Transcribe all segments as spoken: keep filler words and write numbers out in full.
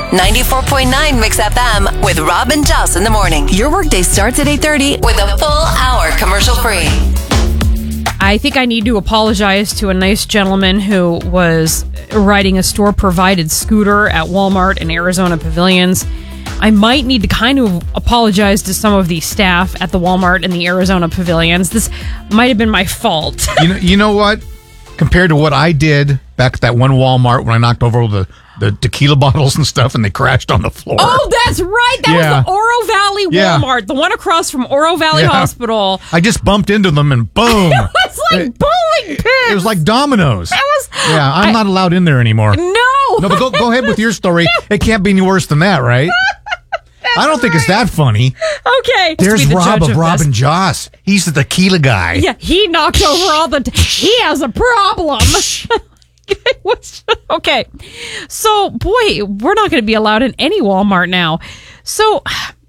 ninety-four point nine Mix F M with Rob and Joss in the morning. Your workday starts at eight thirty with a full hour commercial free. I think I need to apologize to a nice gentleman who was riding a store-provided scooter at Walmart in Arizona Pavilions. I might need to kind of apologize to some of the staff at the Walmart in the Arizona Pavilions. This might have been my fault. You know, you know what? Compared to what I did back at that one Walmart when I knocked over the, the tequila bottles and stuff and they crashed on the floor. Oh, that's right. That Yeah. was the Oro Valley Walmart, Yeah. the one across from Oro Valley Yeah. Hospital. I just bumped into them and boom. It was like It- bowling pins. It was like dominoes. That was... Yeah, I'm I- not allowed in there anymore. No. No, but go, go ahead with your story. It can't be any worse than that, right? I don't think it's that funny. Okay. There's Be the Rob judge of Rob this. and Joss. He's the tequila guy. Yeah, he knocked over all the... He has a problem. It was- okay. So, boy, we're not going to be allowed in any Walmart now. So,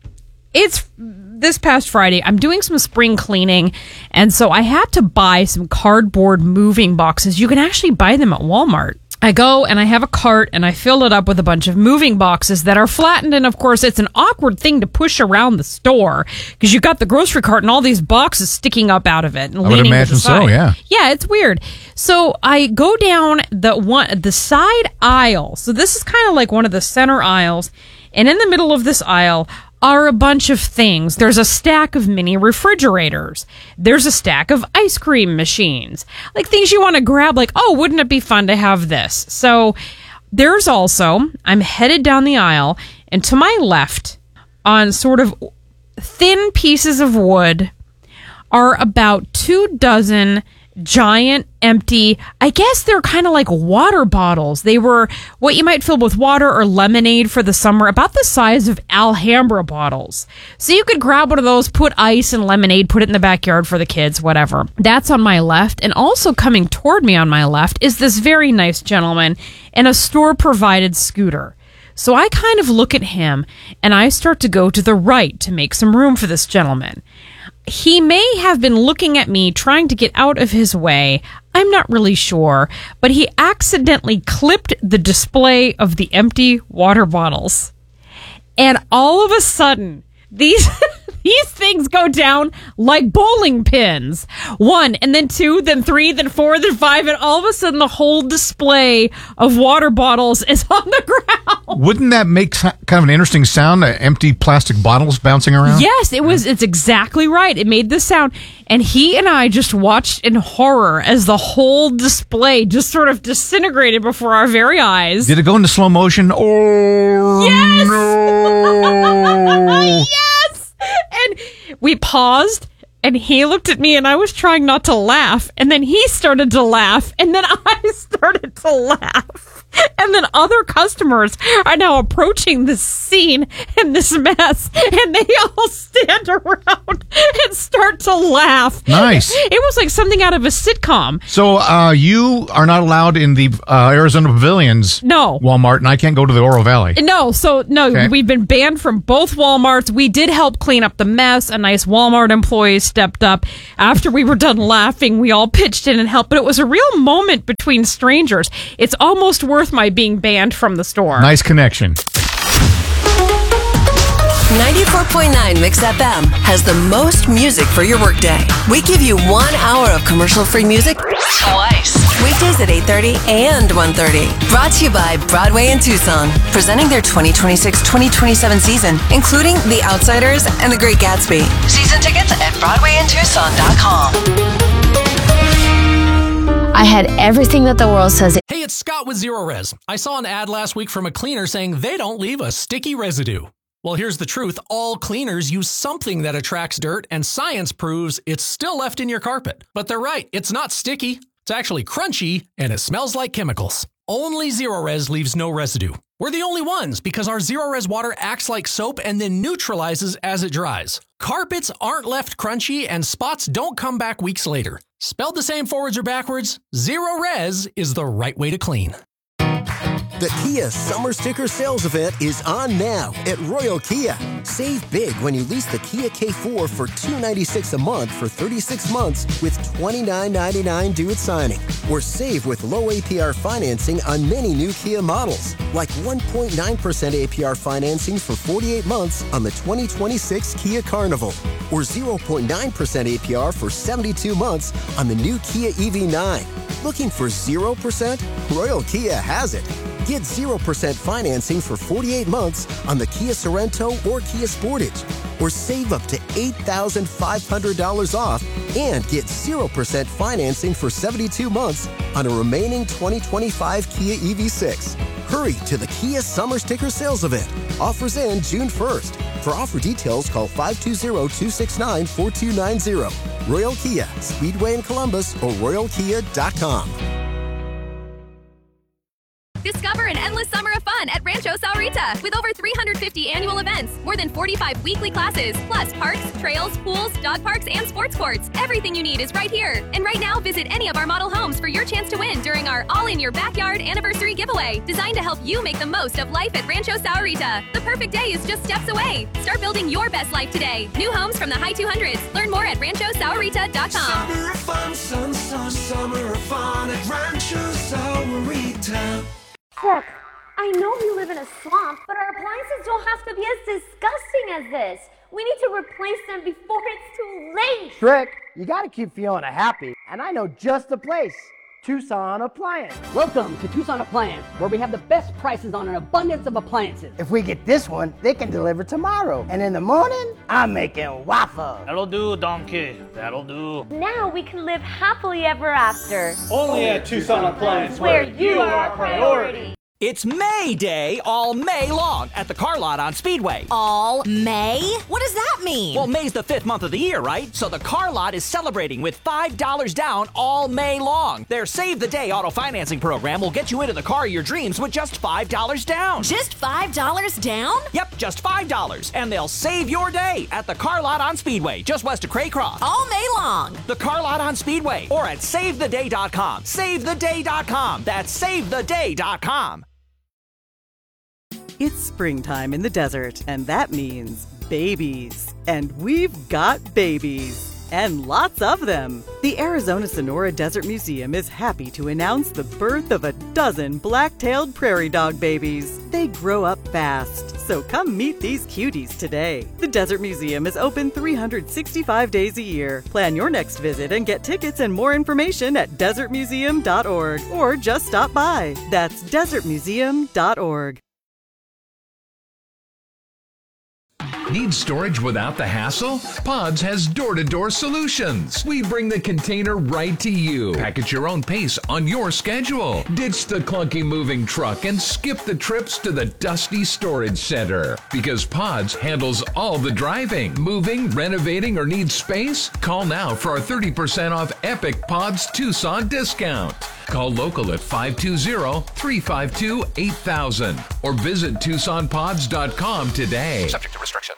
it's this past Friday. I'm doing some spring cleaning, and so I had to buy some cardboard moving boxes. You can actually buy them at Walmart. I go and I have a cart and I fill it up with a bunch of moving boxes that are flattened. And of course, it's an awkward thing to push around the store because you've got the grocery cart and all these boxes sticking up out of it and I would leaning to imagine the so, side. yeah. Yeah, it's weird. So I go down the one, the side aisle. So this is kind of like one of the center aisles. And in the middle of this aisle are a bunch of things. There's a stack of mini refrigerators. There's a stack of ice cream machines. Like things you want to grab, like, oh, wouldn't it be fun to have this? So there's also, I'm headed down the aisle, and to my left, on sort of thin pieces of wood, are about two dozen giant, empty, I guess they're kind of like water bottles. They were what you might fill with water or lemonade for the summer, about the size of Alhambra bottles. So you could grab one of those, put ice and lemonade, put it in the backyard for the kids, whatever. That's on my left. And also coming toward me on my left is this very nice gentleman in a store-provided scooter. So I kind of look at him and I start to go to the right to make some room for this gentleman. He may have been looking at me, trying to get out of his way. I'm not really sure, but he accidentally clipped the display of the empty water bottles. And all of a sudden, these these things go down like bowling pins. One, and then two, then three, then four, then five, and all of a sudden the whole display of water bottles is on the ground. Wouldn't that make kind of an interesting sound, uh, empty plastic bottles bouncing around? Yes, it was. It's exactly right. It made this sound. And he and I just watched in horror as the whole display just sort of disintegrated before our very eyes. Did it go into slow motion? Oh, Yes! no. Yes! And we paused, and he looked at me, and I was trying not to laugh. And then he started to laugh, and then I started to laugh. And then other customers are now approaching this scene and this mess, and they all stand around and start to laugh. Nice. It was like something out of a sitcom. So uh, you are not allowed in the uh, Arizona Pavilions No. Walmart, and I can't go to the Oro Valley. No, so no, Okay. we've been banned from both Walmarts. We did help clean up the mess. A nice Walmart employee stepped up. After we were done laughing, we all pitched in and helped. But it was a real moment between strangers. It's almost worth my being banned from the store. Nice connection. ninety-four point nine Mix F M has the most music for your workday. We give you one hour of commercial-free music twice. Weekdays at eight thirty and one thirty. Brought to you by Broadway in Tucson. Presenting their twenty twenty-six twenty twenty-seven season, including The Outsiders and The Great Gatsby. Season tickets at broadway in tucson dot com. I had everything that the world says. Hey, it's Scott with Zero Res. I saw an ad last week from a cleaner saying they don't leave a sticky residue. Well, here's the truth. All cleaners use something that attracts dirt, and science proves it's still left in your carpet. But they're right. It's not sticky. It's actually crunchy, and it smells like chemicals. Only Zero Res leaves no residue. We're the only ones because our Zero Res water acts like soap and then neutralizes as it dries. Carpets aren't left crunchy, and spots don't come back weeks later. Spelled the same forwards or backwards, Zero Res is the right way to clean. The Kia Summer Sticker Sales Event is on now at Royal Kia. Save Save big when you lease the Kia K four for two hundred ninety-six dollars a month for thirty-six months with twenty-nine ninety-nine due at signing. Or save with low A P R financing on many new Kia models, like one point nine percent A P R financing for forty-eight months on the twenty twenty-six Kia Carnival, or zero point nine percent A P R for seventy-two months on the new Kia E V nine. Looking for zero percent? Royal Kia has it. Get zero percent financing for forty-eight months on the Kia Sorento or Kia Sportage. Or save up to eight thousand five hundred dollars off and get zero percent financing for seventy-two months on a remaining twenty twenty-five Kia E V six. Hurry to the Kia Summer Sticker Sales Event. Offers end June first. For offer details, call five two zero, two six nine, four two nine zero. Royal Kia, Speedway in Columbus, or royal kia dot com. Discover an endless summer of fun at Rancho Saurita with over three hundred fifty annual events, more than forty-five weekly classes, plus parks, trails, pools, dog parks, and sports courts. Everything you need is right here. And right now, visit any of our model homes for your chance to win during our All in Your Backyard anniversary giveaway, designed to help you make the most of life at Rancho Saurita. The perfect day is just steps away. Start building your best life today. New homes from the high two hundreds. Learn more at rancho saurita dot com. Summer of fun, sun, sun, summer of fun at Rancho Saurita. Look, I know we live in a swamp, but our appliances don't have to be as disgusting as this. We need to replace them before it's too late. Trick, you gotta keep Fiona happy, and I know just the place. Tucson Appliance. Welcome to Tucson Appliance, where we have the best prices on an abundance of appliances. If we get this one, they can deliver tomorrow. And in the morning, I'm making waffles. That'll do, donkey. That'll do. Now we can live happily ever after. Only at Tucson Appliance, where you are our priority. It's May Day all May long at the car lot on Speedway. All May? What does that mean? Well, May's the fifth month of the year, right? So the car lot is celebrating with five dollars down all May long. Their Save the Day auto financing program will get you into the car of your dreams with just five dollars down. Just five dollars down? Yep, just five dollars. And they'll save your day at the car lot on Speedway, just west of Craycroft. All May long. The car lot on Speedway or at save the day dot com. save the day dot com. That's save the day dot com. It's springtime in the desert, and that means babies. And we've got babies. And lots of them. The Arizona Sonora Desert Museum is happy to announce the birth of a dozen black-tailed prairie dog babies. They grow up fast, so come meet these cuties today. The Desert Museum is open three hundred sixty-five days a year. Plan your next visit and get tickets and more information at desert museum dot org or just stop by. That's desert museum dot org. Need storage without the hassle? Pods has door-to-door solutions. We bring the container right to you. Pack at your own pace on your schedule. Ditch the clunky moving truck and skip the trips to the dusty storage center. Because Pods handles all the driving, moving, renovating, or need space? Call now for our thirty percent off Epic Pods Tucson discount. Call local at five two zero, three five two, eight thousand or visit tucson pods dot com today. Subject to restrictions.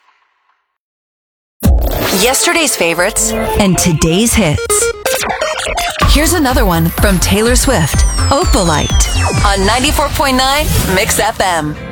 Yesterday's favorites and today's hits. Here's another one from Taylor Swift, Opalite, on ninety-four point nine Mix F M.